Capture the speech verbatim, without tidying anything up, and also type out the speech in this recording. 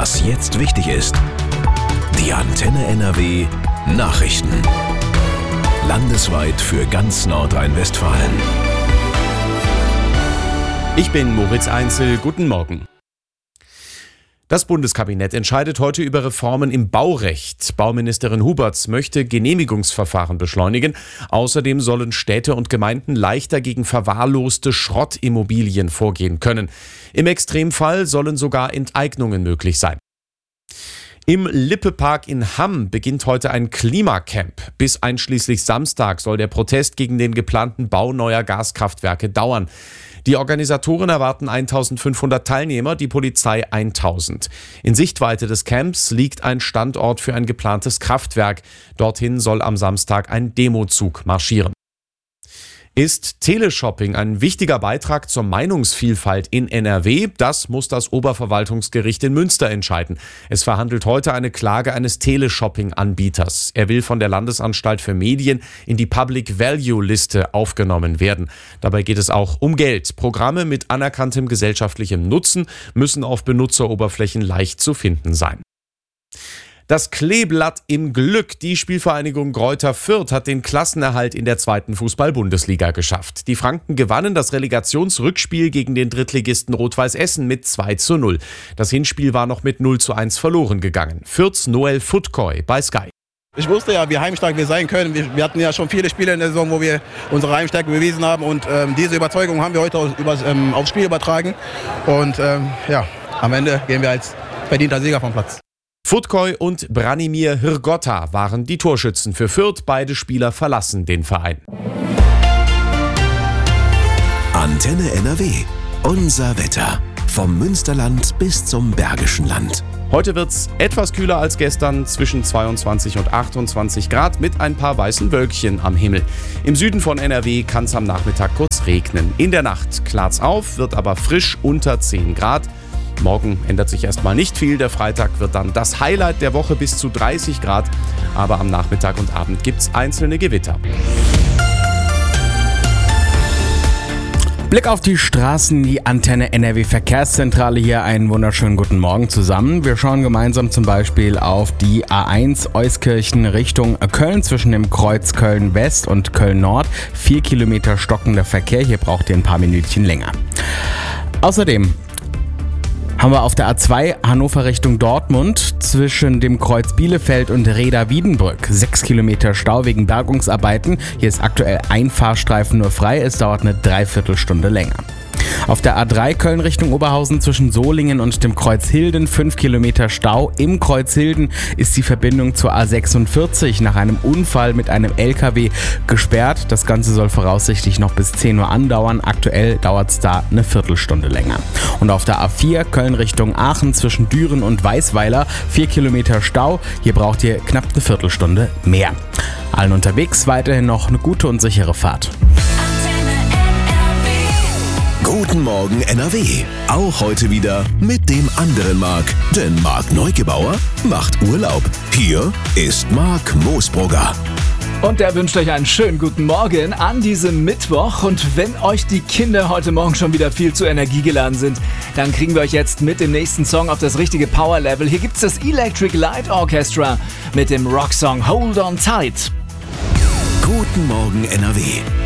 Was jetzt wichtig ist. Die Antenne N R W Nachrichten. Landesweit für ganz Nordrhein-Westfalen. Ich bin Moritz Einzel. Guten Morgen. Das Bundeskabinett entscheidet heute über Reformen im Baurecht. Bauministerin Huberts möchte Genehmigungsverfahren beschleunigen. Außerdem sollen Städte und Gemeinden leichter gegen verwahrloste Schrottimmobilien vorgehen können. Im Extremfall sollen sogar Enteignungen möglich sein. Im Lippe-Park in Hamm beginnt heute ein Klimacamp. Bis einschließlich Samstag soll der Protest gegen den geplanten Bau neuer Gaskraftwerke dauern. Die Organisatoren erwarten eintausendfünfhundert Teilnehmer, die Polizei tausend. In Sichtweite des Camps liegt ein Standort für ein geplantes Kraftwerk. Dorthin soll am Samstag ein Demozug marschieren. Ist Teleshopping ein wichtiger Beitrag zur Meinungsvielfalt in N R W? Das muss das Oberverwaltungsgericht in Münster entscheiden. Es verhandelt heute eine Klage eines Teleshopping-Anbieters. Er will von der Landesanstalt für Medien in die Public-Value-Liste aufgenommen werden. Dabei geht es auch um Geld. Programme mit anerkanntem gesellschaftlichem Nutzen müssen auf Benutzeroberflächen leicht zu finden sein. Das Kleeblatt im Glück. Die Spielvereinigung Greuther Fürth hat den Klassenerhalt in der zweiten Fußball-Bundesliga geschafft. Die Franken gewannen das Relegationsrückspiel gegen den Drittligisten Rot-Weiß Essen mit zwei zu null. Das Hinspiel war noch mit null zu eins verloren gegangen. Fürths Noel Futkoy bei Sky. Ich wusste ja, wie heimstark wir sein können. Wir, wir hatten ja schon viele Spiele in der Saison, wo wir unsere Heimstärke bewiesen haben. Und ähm, diese Überzeugung haben wir heute aus, über, ähm, aufs Spiel übertragen. Und ähm, ja, am Ende gehen wir als verdienter Sieger vom Platz. Futkoy und Branimir Hrgotta waren die Torschützen für Fürth. Beide Spieler verlassen den Verein. Antenne N R W. Unser Wetter. Vom Münsterland bis zum Bergischen Land. Heute wird es etwas kühler als gestern, zwischen zweiundzwanzig und achtundzwanzig Grad mit ein paar weißen Wölkchen am Himmel. Im Süden von N R W kann es am Nachmittag kurz regnen. In der Nacht klart's auf, wird aber frisch unter zehn Grad. Morgen ändert sich erstmal nicht viel. Der Freitag wird dann das Highlight der Woche bis zu dreißig Grad. Aber am Nachmittag und Abend gibt es einzelne Gewitter. Blick auf die Straßen, die Antenne N R W Verkehrszentrale hier. Einen wunderschönen guten Morgen zusammen. Wir schauen gemeinsam zum Beispiel auf die A eins Euskirchen Richtung Köln zwischen dem Kreuz Köln West und Köln Nord. Vier Kilometer stockender Verkehr. Hier braucht ihr ein paar Minütchen länger. Außerdem haben wir auf der A zwei Hannover Richtung Dortmund zwischen dem Kreuz Bielefeld und Reda-Wiedenbrück sechs Kilometer Stau wegen Bergungsarbeiten. Hier ist aktuell ein Fahrstreifen nur frei. Es dauert eine Dreiviertelstunde länger. Auf der A drei Köln Richtung Oberhausen zwischen Solingen und dem Kreuz Hilden fünf Kilometer Stau. Im Kreuz Hilden ist die Verbindung zur A sechsundvierzig nach einem Unfall mit einem L K W gesperrt. Das Ganze soll voraussichtlich noch bis zehn Uhr andauern. Aktuell dauert es da eine Viertelstunde länger. Und auf der A vier Köln Richtung Aachen zwischen Düren und Weißweiler vier Kilometer Stau. Hier braucht ihr knapp eine Viertelstunde mehr. Allen unterwegs weiterhin noch eine gute und sichere Fahrt. Guten Morgen N R W. Auch heute wieder mit dem anderen Marc. Denn Marc Neugebauer macht Urlaub. Hier ist Marc Moosbrugger. Und der wünscht euch einen schönen guten Morgen an diesem Mittwoch. Und wenn euch die Kinder heute Morgen schon wieder viel zu energiegeladen sind, dann kriegen wir euch jetzt mit dem nächsten Song auf das richtige Power-Level. Hier gibt's das Electric Light Orchestra mit dem Rocksong Hold On Tight. Guten Morgen N R W.